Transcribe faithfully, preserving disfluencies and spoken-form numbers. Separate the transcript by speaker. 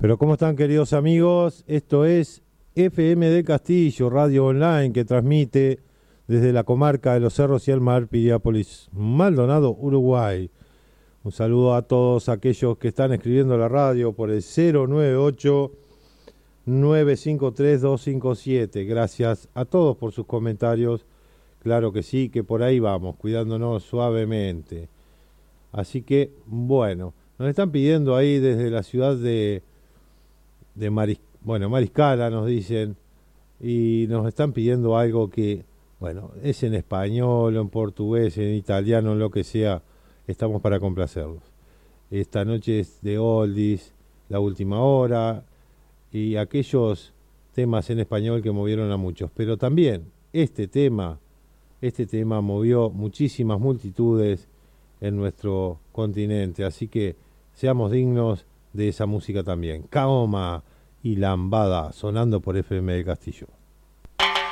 Speaker 1: Pero ¿cómo están, queridos amigos? Esto es F M del Castillo, radio online que transmite desde la comarca de los Cerros y el Mar, Piriápolis, Maldonado, Uruguay. Un saludo a todos aquellos que están escribiendo a la radio por el cero nueve ocho, nueve cinco tres, dos cinco siete. Gracias a todos por sus comentarios. Claro que sí, que por ahí vamos, cuidándonos suavemente. Así que, bueno, nos están pidiendo ahí desde la ciudad de, de Maris, bueno, Mariscala, nos dicen, y nos están pidiendo algo que, bueno, es en español, en portugués, en italiano, en lo que sea, estamos para complacerlos. Esta noche es de oldies, La Última Hora, y aquellos temas en español que movieron a muchos, pero también este tema, este tema movió muchísimas multitudes en nuestro continente, así que seamos dignos de esa música también. Kaoma y Lambada sonando por F M del Castillo.